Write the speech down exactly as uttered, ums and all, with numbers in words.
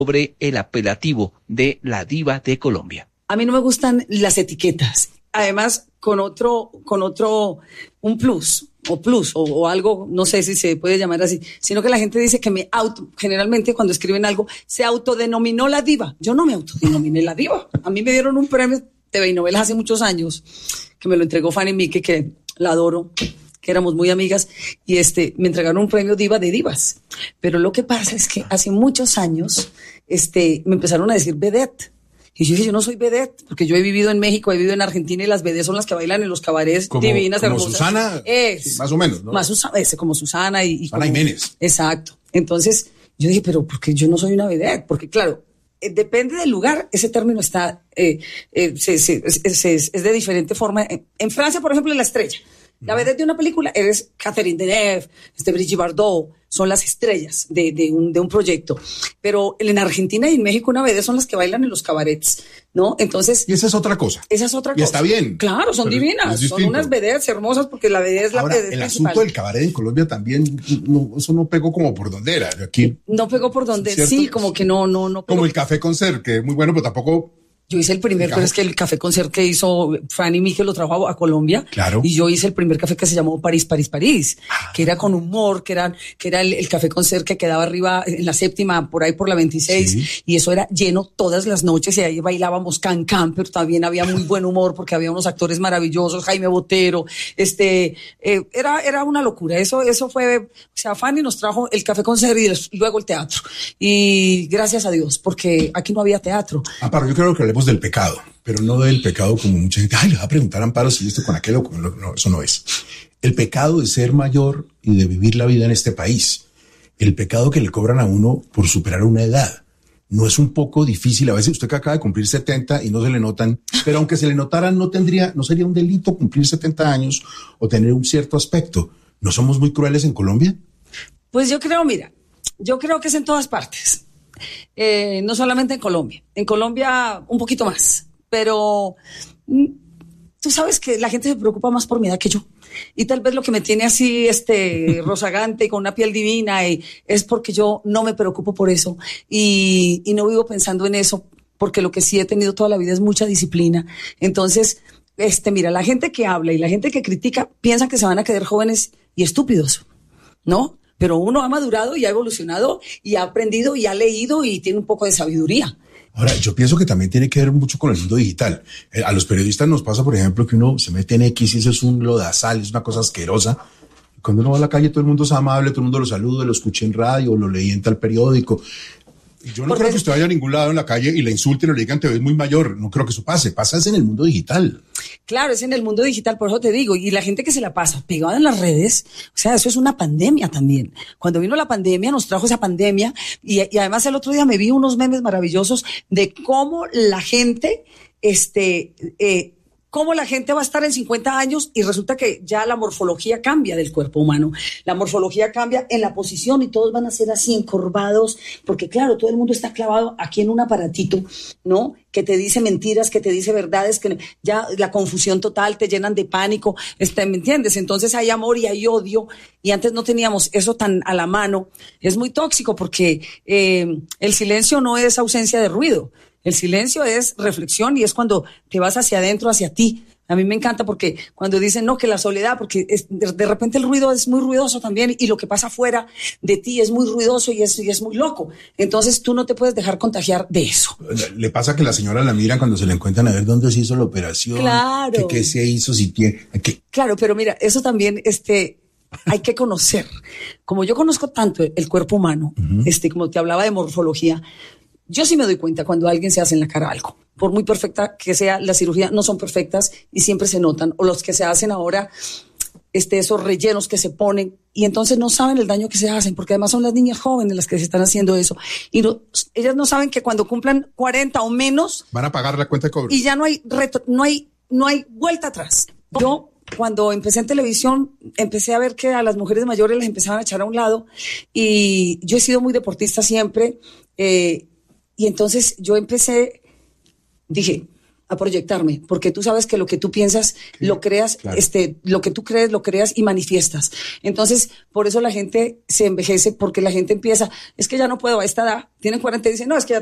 sobre el apelativo de la diva de Colombia. A mí no me gustan las etiquetas. Además, con otro, con otro, un plus, o plus, o, o algo, no sé si se puede llamar así, sino que la gente dice que me auto, generalmente cuando escriben algo, se autodenominó la diva. Yo no me autodenominé la diva. A mí me dieron un premio de T V y novelas hace muchos años, que me lo entregó Fanny Mique, que la adoro, que éramos muy amigas, y este, me entregaron un premio diva de divas. Pero lo que pasa es que hace muchos años, este, me empezaron a decir vedette. Y yo dije, yo no soy vedette, porque yo he vivido en México, he vivido en Argentina, y las vedettes son las que bailan en los cabarets como, divinas, como hermosas. Susana, es, sí, más o menos, ¿no? Más Susana, ese, como Susana y... y Susana como, Jiménez. Exacto. Entonces, yo dije, pero ¿por qué yo no soy una vedette? Porque claro, eh, depende del lugar, ese término está, eh, eh, se, se, es, es, es de diferente forma. En, en Francia, por ejemplo, en La Estrella. La vedette de una película eres Catherine Deneuve, este Brigitte Bardot, son las estrellas de, de, un, de un proyecto. Pero en Argentina y en México una vedette son las que bailan en los cabarets, ¿no? Entonces... Y esa es otra cosa. Esa es otra y cosa. Y está bien. Claro, son divinas. Son unas vedettes hermosas porque la vedette es la Ahora, vedette el principal. asunto del cabaret en Colombia también, no, eso no pegó como por donde era. Aquí, no pegó por donde, ¿cierto? Sí, como que no, no, no. Como el Café Concert, que es muy bueno, pero tampoco... Yo hice el primer, pero es que el café concert que hizo Fanny Mique lo trajo a, a Colombia. Claro. Y yo hice el primer café que se llamó París, París, París, ah. que era con humor, que era, que era el, el café concert que quedaba arriba en la séptima, por ahí por la veintiséis. Sí. Y eso era lleno todas las noches y ahí bailábamos can can, pero también había muy buen humor porque había unos actores maravillosos, Jaime Botero, este, eh, era, era una locura. Eso, eso fue, o sea, Fanny nos trajo el café concert y luego el teatro. Y gracias a Dios, porque aquí no había teatro. Amparo, yo creo que hablemos del pecado, pero no del pecado como mucha gente, ay, le va a preguntar a Amparo si esto con aquello, no, no, eso no es. El pecado de ser mayor y de vivir la vida en este país. El pecado que le cobran a uno por superar una edad. No es un poco difícil, a veces usted que acaba de cumplir setenta y no se le notan, pero aunque se le notaran, no tendría, no sería un delito cumplir setenta años o tener un cierto aspecto. ¿No somos muy crueles en Colombia? Pues yo creo, mira, yo creo que es en todas partes. Eh, no solamente en Colombia, en Colombia un poquito más, pero tú sabes que la gente se preocupa más por mi edad que yo, y tal vez lo que me tiene así este rozagante y con una piel divina y, es porque yo no me preocupo por eso y, y no vivo pensando en eso, porque lo que sí he tenido toda la vida es mucha disciplina. Entonces, este, mira, la gente que habla y la gente que critica piensan que se van a quedar jóvenes y estúpidos, ¿no? Pero uno ha madurado y ha evolucionado y ha aprendido y ha leído y tiene un poco de sabiduría. Ahora, yo pienso que también tiene que ver mucho con el mundo digital. Eh, a los periodistas nos pasa, por ejemplo, que uno se mete en X y eso es un lodazal, es una cosa asquerosa. Cuando uno va a la calle, todo el mundo es amable, todo el mundo lo saluda, lo escucha en radio, lo leí en tal periódico. Yo no Porque... creo que usted vaya a ningún lado en la calle y le insulten o le digan te ves muy mayor. No creo que eso pase. Pasa es en el mundo digital. Claro, es en el mundo digital, por eso te digo. Y la gente que se la pasa pegada en las redes, o sea, eso es una pandemia también. Cuando vino la pandemia, nos trajo esa pandemia. Y, y además el otro día me vi unos memes maravillosos de cómo la gente, este, eh, cómo la gente va a estar en cincuenta años y resulta que ya la morfología cambia del cuerpo humano. La morfología cambia en la posición y todos van a ser así encorvados, porque claro, todo el mundo está clavado aquí en un aparatito, ¿no? Que te dice mentiras, que te dice verdades, que ya la confusión total, te llenan de pánico, este, ¿me entiendes? Entonces hay amor y hay odio y antes no teníamos eso tan a la mano. Es muy tóxico porque eh, el silencio no es ausencia de ruido. El silencio es reflexión y es cuando te vas hacia adentro, hacia ti. A mí me encanta porque cuando dicen no, que la soledad, porque es, de, de repente el ruido es muy ruidoso también y lo que pasa fuera de ti es muy ruidoso y es, y es muy loco. Entonces tú no te puedes dejar contagiar de eso. Le pasa que la señora la miran cuando se le encuentran a ver dónde se hizo la operación. Claro. Que qué se hizo, si tiene... Que... Claro, pero mira, eso también, este... hay que conocer. Como yo conozco tanto el cuerpo humano, uh-huh. este, como te hablaba de morfología, yo sí me doy cuenta cuando alguien se hace en la cara algo. Por muy perfecta que sea la cirugía, no son perfectas y siempre se notan. O los que se hacen ahora, este, esos rellenos que se ponen y entonces no saben el daño que se hacen, porque además son las niñas jóvenes las que se están haciendo eso. Y no, ellas no saben que cuando cumplan cuarenta o menos... van a pagar la cuenta de cobro. Y ya no hay, reto, no hay, no hay vuelta atrás. Yo... cuando empecé en televisión, empecé a ver que a las mujeres mayores les empezaban a echar a un lado y yo he sido muy deportista siempre eh, y entonces yo empecé, dije, a proyectarme, porque tú sabes que lo que tú piensas, sí, lo creas, claro. este, lo que tú crees, lo creas y manifiestas. Entonces, por eso la gente se envejece, porque la gente empieza, es que ya no puedo a esta edad, tienen cuarenta y dicen, no, es que ya